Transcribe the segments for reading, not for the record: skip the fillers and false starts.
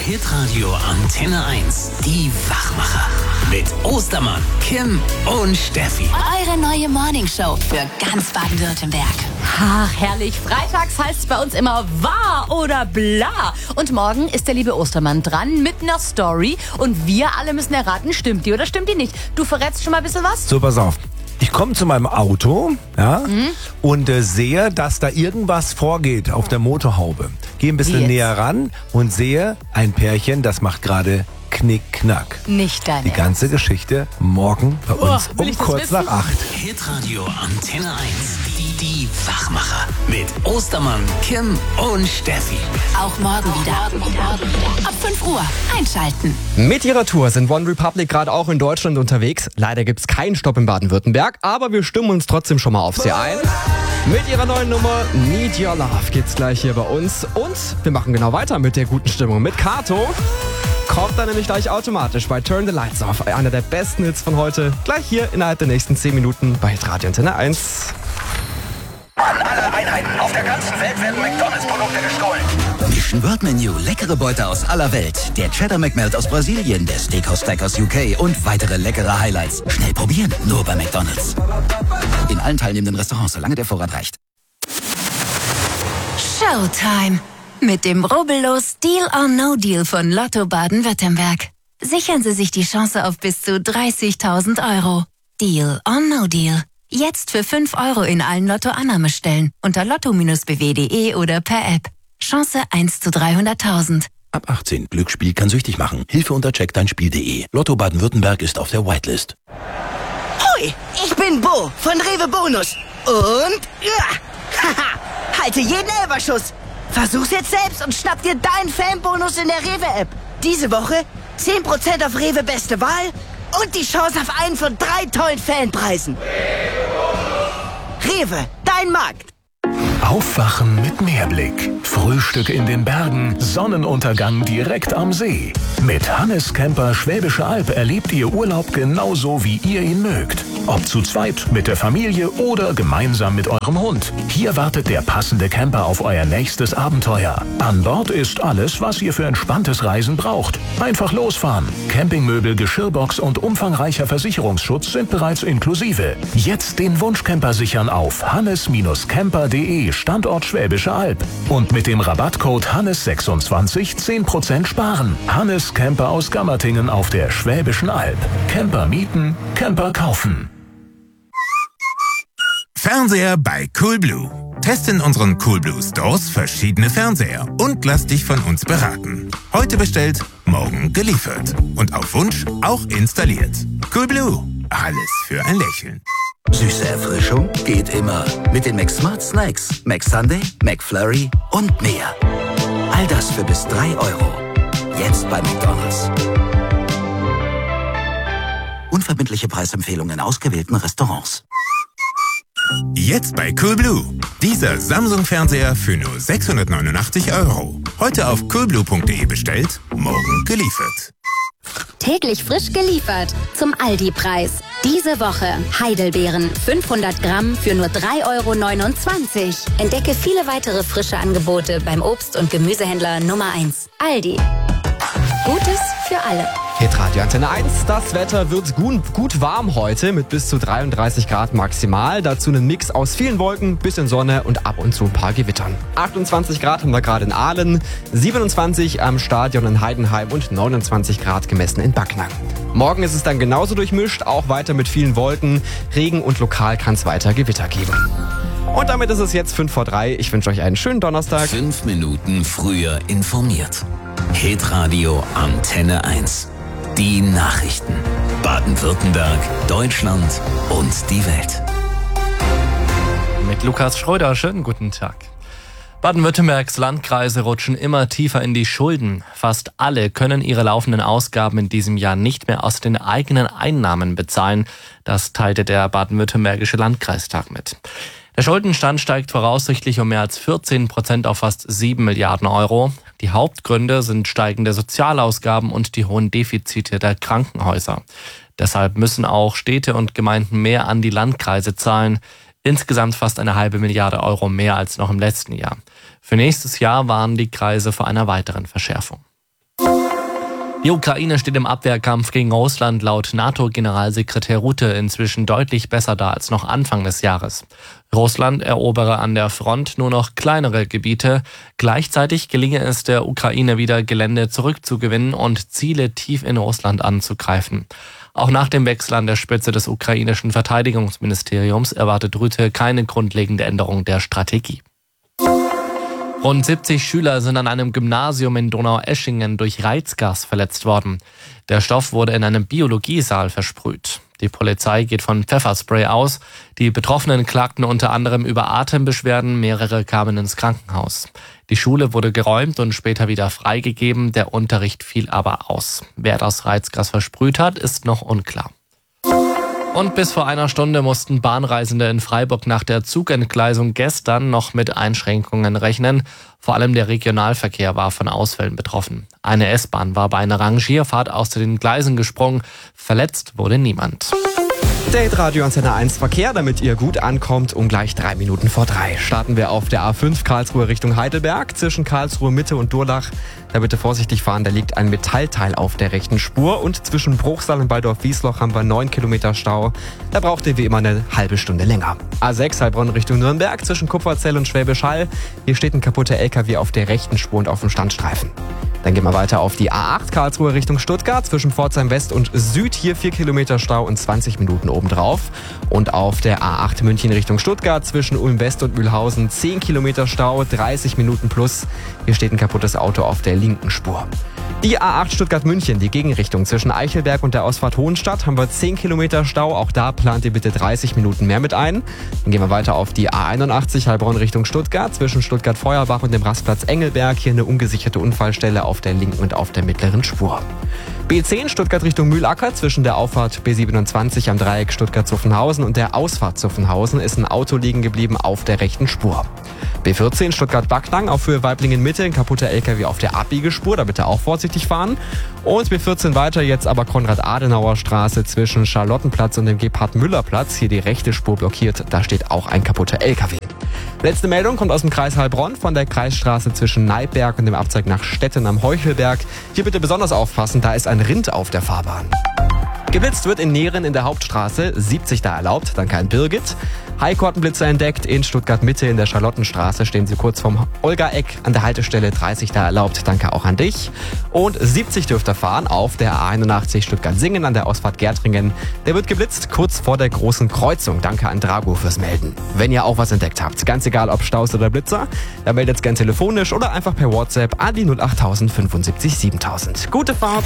Hitradio Antenne 1. Die Wachmacher. Mit Ostermann, Kim und Steffi. Eure neue Morningshow für ganz Baden-Württemberg. Ach, herrlich. Freitags heißt es bei uns immer wahr oder bla. Und morgen ist der liebe Ostermann dran mit einer Story. Und wir alle müssen erraten, stimmt die oder stimmt die nicht. Du verrätst schon mal ein bisschen was? So, pass auf. Ich komme zu meinem Auto, und sehe, dass da irgendwas vorgeht auf der Motorhaube. Gehe ein bisschen näher ran und sehe ein Pärchen, das macht gerade Knick-Knack. Nicht deine. Die ganze Geschichte morgen bei uns um kurz nach 8. Hitradio Antenne 1. Die Wachmacher. Mit Ostermann, Kim und Steffi. Auch morgen wieder. Ab 5 Uhr einschalten. Mit ihrer Tour sind One Republic gerade auch in Deutschland unterwegs. Leider gibt's keinen Stopp in Baden-Württemberg, aber wir stimmen uns trotzdem schon mal auf sie ein. Mit ihrer neuen Nummer Need Your Love geht's gleich hier bei uns. Und wir machen genau weiter mit der guten Stimmung. Mit Kato kommt dann nämlich gleich automatisch bei Turn the Lights Off. Einer der besten Hits von heute. Gleich hier innerhalb der nächsten 10 Minuten bei Hitradio Antenne 1. An alle Einheiten auf der ganzen Welt werden McDonalds-Produkte gestohlen. Mission World Menu, leckere Beute aus aller Welt. Der Cheddar McMelt aus Brasilien, der Steakhouse Stack aus UK und weitere leckere Highlights. Schnell probieren, nur bei McDonalds. In allen teilnehmenden Restaurants, solange der Vorrat reicht. Showtime. Mit dem rubbellos Deal or No Deal von Lotto Baden-Württemberg. Sichern Sie sich die Chance auf bis zu 30.000 €. Deal or No Deal. Jetzt für 5 € in allen Lotto-Annahmestellen unter lotto-bw.de oder per App. Chance 1 zu 300.000. Ab 18. Glücksspiel kann süchtig machen. Hilfe unter checkdeinspiel.de. Lotto Baden-Württemberg ist auf der Whitelist. Hoi, ich bin Bo von Rewe Bonus. Und halte jeden Elferschuss. Versuch's jetzt selbst und schnapp dir deinen Fanbonus in der Rewe-App. Diese Woche 10% auf Rewe Beste Wahl und die Chance auf einen von 3 tollen Fanpreisen. Rewe, dein Markt. Aufwachen mit Meerblick. Frühstück in den Bergen, Sonnenuntergang direkt am See. Mit Hannes Camper Schwäbische Alb erlebt ihr Urlaub genauso, wie ihr ihn mögt. Ob zu zweit, mit der Familie oder gemeinsam mit eurem Hund. Hier wartet der passende Camper auf euer nächstes Abenteuer. An Bord ist alles, was ihr für entspanntes Reisen braucht. Einfach losfahren. Campingmöbel, Geschirrbox und umfangreicher Versicherungsschutz sind bereits inklusive. Jetzt den Wunschcamper sichern auf hannes-camper.de Standort Schwäbische Alb. Und mit dem Rabattcode Hannes26 10% sparen. Hannes Camper aus Gammertingen auf der Schwäbischen Alb. Camper mieten, Camper kaufen. Fernseher bei Coolblue. Teste in unseren Coolblue Stores verschiedene Fernseher und lass dich von uns beraten. Heute bestellt, morgen geliefert. Und auf Wunsch auch installiert. Coolblue. Alles für ein Lächeln. Süße Erfrischung geht immer. Mit den McSmart Snacks, McSunday, McFlurry und mehr. All das für bis 3 €. Jetzt bei McDonalds. Unverbindliche Preisempfehlungen in ausgewählten Restaurants. Jetzt bei Coolblue. Dieser Samsung-Fernseher für nur 689 €. Heute auf coolblue.de bestellt, morgen geliefert. Täglich frisch geliefert zum Aldi-Preis. Diese Woche Heidelbeeren 500 Gramm für nur 3,29 €. Entdecke viele weitere frische Angebote beim Obst- und Gemüsehändler Nummer 1. Aldi. Gutes für alle. Hitradio Antenne 1. Das Wetter wird gut warm heute mit bis zu 33 Grad maximal. Dazu einen Mix aus vielen Wolken, bisschen Sonne und ab und zu ein paar Gewittern. 28 Grad haben wir gerade in Aalen, 27 am Stadion in Heidenheim und 29 Grad gemessen in Backnang. Morgen ist es dann genauso durchmischt, auch weiter mit vielen Wolken, Regen und lokal kann es weiter Gewitter geben. Und damit ist es jetzt 2:05. Ich wünsche euch einen schönen Donnerstag. 5 Minuten früher informiert. Hitradio Antenne 1. Die Nachrichten. Baden-Württemberg, Deutschland und die Welt. Mit Lukas Schröder, schönen guten Tag. Baden-Württembergs Landkreise rutschen immer tiefer in die Schulden. Fast alle können ihre laufenden Ausgaben in diesem Jahr nicht mehr aus den eigenen Einnahmen bezahlen. Das teilte der Baden-Württembergische Landkreistag mit. Der Schuldenstand steigt voraussichtlich um mehr als 14% auf fast 7 Milliarden €. Die Hauptgründe sind steigende Sozialausgaben und die hohen Defizite der Krankenhäuser. Deshalb müssen auch Städte und Gemeinden mehr an die Landkreise zahlen. Insgesamt fast 1,5 Milliarde € mehr als noch im letzten Jahr. Für nächstes Jahr warnen die Kreise vor einer weiteren Verschärfung. Die Ukraine steht im Abwehrkampf gegen Russland laut NATO-Generalsekretär Rutte inzwischen deutlich besser da als noch Anfang des Jahres. Russland erobere an der Front nur noch kleinere Gebiete. Gleichzeitig gelinge es der Ukraine wieder, Gelände zurückzugewinnen und Ziele tief in Russland anzugreifen. Auch nach dem Wechsel an der Spitze des ukrainischen Verteidigungsministeriums erwartet Rutte keine grundlegende Änderung der Strategie. Rund 70 Schüler sind an einem Gymnasium in Donaueschingen durch Reizgas verletzt worden. Der Stoff wurde in einem Biologiesaal versprüht. Die Polizei geht von Pfefferspray aus. Die Betroffenen klagten unter anderem über Atembeschwerden, mehrere kamen ins Krankenhaus. Die Schule wurde geräumt und später wieder freigegeben, der Unterricht fiel aber aus. Wer das Reizgas versprüht hat, ist noch unklar. Und bis vor einer Stunde mussten Bahnreisende in Freiburg nach der Zugentgleisung gestern noch mit Einschränkungen rechnen. Vor allem der Regionalverkehr war von Ausfällen betroffen. Eine S-Bahn war bei einer Rangierfahrt aus den Gleisen gesprungen. Verletzt wurde niemand. Date Radio Antenne 1 Verkehr, damit ihr gut ankommt, um gleich 3 Minuten vor 3. Starten wir auf der A5 Karlsruhe Richtung Heidelberg, zwischen Karlsruhe Mitte und Durlach. Da bitte vorsichtig fahren, da liegt ein Metallteil auf der rechten Spur. Und zwischen Bruchsal und Baldorf-Wiesloch haben wir 9 Kilometer Stau. Da braucht ihr wie immer eine halbe Stunde länger. A6 Heilbronn Richtung Nürnberg, zwischen Kupferzell und Schwäbisch Hall. Hier steht ein kaputter LKW auf der rechten Spur und auf dem Standstreifen. Dann gehen wir weiter auf die A8 Karlsruhe Richtung Stuttgart, zwischen Pforzheim West und Süd. Hier 4 Kilometer Stau und 20 Minuten obendrauf. Und auf der A8 München Richtung Stuttgart, zwischen Ulm West und Mühlhausen 10 Kilometer Stau, 30 Minuten plus. Hier steht ein kaputtes Auto auf der linken Spur. Die A8 Stuttgart-München, die Gegenrichtung zwischen Eichelberg und der Ausfahrt Hohenstadt, haben wir 10 Kilometer Stau. Auch da plant ihr bitte 30 Minuten mehr mit ein. Dann gehen wir weiter auf die A81 Heilbronn Richtung Stuttgart, zwischen Stuttgart-Feuerbach und dem Rastplatz Engelberg. Hier eine ungesicherte Unfallstelle auf der linken und auf der mittleren Spur. B10 Stuttgart Richtung Mühlacker, zwischen der Auffahrt B27 am Dreieck Stuttgart-Zuffenhausen und der Ausfahrt Zuffenhausen ist ein Auto liegen geblieben auf der rechten Spur. B14 Stuttgart-Backnang auf Höhe Weiblingen-Mitte, ein kaputter LKW auf der Abbiegespur, da bitte auch vorsichtig fahren. Und B14 weiter jetzt aber Konrad-Adenauer-Straße zwischen Charlottenplatz und dem Gebhard-Müller-Platz, hier die rechte Spur blockiert, da steht auch ein kaputter LKW. Letzte Meldung kommt aus dem Kreis Heilbronn von der Kreisstraße zwischen Neiberg und dem Abzweig nach Stetten am Heuchelberg. Hier bitte besonders aufpassen, da ist ein Rind auf der Fahrbahn. Geblitzt wird in Nehren in der Hauptstraße, 70 da erlaubt, dann kein Birgit. Highkortenblitzer entdeckt in Stuttgart-Mitte in der Charlottenstraße, stehen sie kurz vorm Olga-Eck an der Haltestelle, 30 da erlaubt, danke auch an dich. Und 70 dürft ihr fahren auf der A81 Stuttgart-Singen an der Ausfahrt Gärtringen. Der wird geblitzt kurz vor der großen Kreuzung, danke an Drago fürs Melden. Wenn ihr auch was entdeckt habt, ganz egal ob Staus oder Blitzer, dann meldet es gern telefonisch oder einfach per WhatsApp an die 08000 75 7000. Gute Fahrt!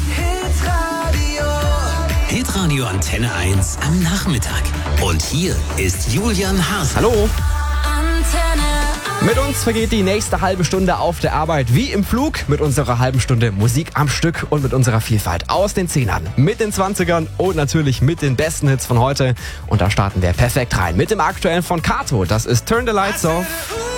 Hitradio Antenne 1 am Nachmittag. Und hier ist Julian Haas. Hallo! Mit uns vergeht die nächste halbe Stunde auf der Arbeit wie im Flug mit unserer halben Stunde Musik am Stück und mit unserer Vielfalt aus den 10ern, mit den 20ern und natürlich mit den besten Hits von heute. Und da starten wir perfekt rein mit dem aktuellen von Kato. Das ist Turn the Lights Off.